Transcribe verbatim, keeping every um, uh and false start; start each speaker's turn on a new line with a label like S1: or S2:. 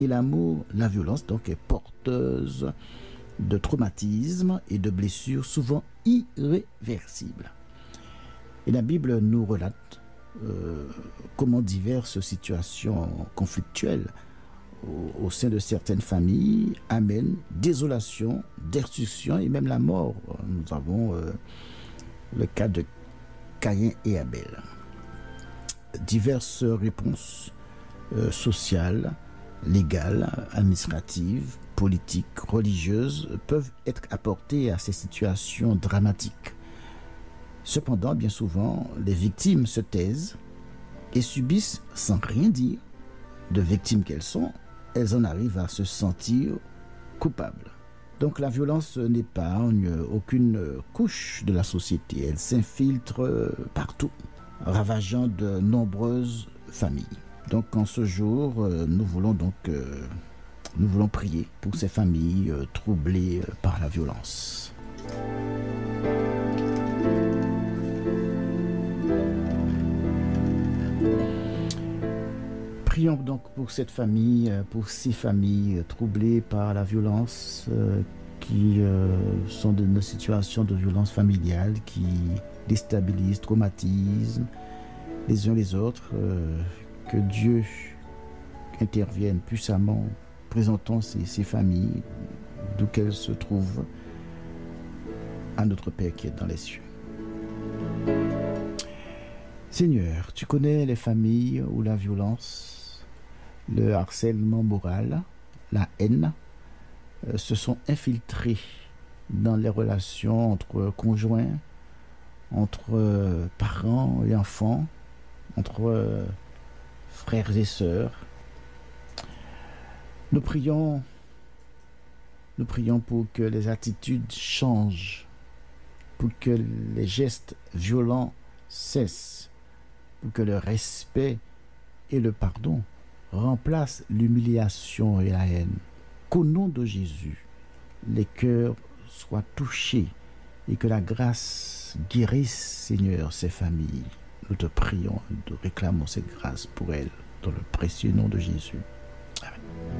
S1: et l'amour, la violence donc est porteuse de traumatismes et de blessures souvent irréversibles. Et la Bible nous relate euh, comment diverses situations conflictuelles au, au sein de certaines familles amènent désolation, destruction et même la mort. Nous avons euh, le cas de Caïn et Abel. Diverses réponses euh, sociales, légales, administratives, politiques, religieuses peuvent être apportées à ces situations dramatiques. Cependant, bien souvent, les victimes se taisent et subissent sans rien dire. De victimes qu'elles sont, elles en arrivent à se sentir coupables. Donc la violence n'épargne aucune couche de la société. Elle s'infiltre partout, ravageant de nombreuses familles. Donc en ce jour, nous voulons donc euh, nous voulons prier pour ces familles euh, troublées par la violence. Prions donc pour cette famille, pour ces familles troublées par la violence, euh, qui euh, sont dans une situation de violence familiale, qui déstabilisent, traumatisent les uns les autres. Euh, que Dieu intervienne puissamment. Présentons ces, ces familles, d'où qu'elles se trouvent, à notre Père qui est dans les cieux. Seigneur, tu connais les familles où la violence, le harcèlement moral, la haine euh, se sont infiltrés dans les relations entre conjoints, entre euh, parents et enfants, entre euh, frères et sœurs. Nous prions, nous prions pour que les attitudes changent, pour que les gestes violents cessent, pour que le respect et le pardon remplacent l'humiliation et la haine. Qu'au nom de Jésus, les cœurs soient touchés et que la grâce guérisse, Seigneur, ces familles. Nous te prions, nous te réclamons cette grâce pour elles, dans le précieux nom de Jésus. Amen.